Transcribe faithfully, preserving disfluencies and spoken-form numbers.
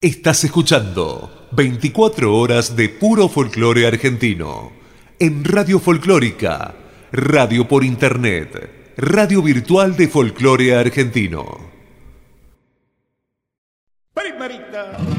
Estás escuchando veinticuatro horas de puro folclore argentino en Radio Folclórica, radio por internet, radio virtual de folclore argentino. Primerita.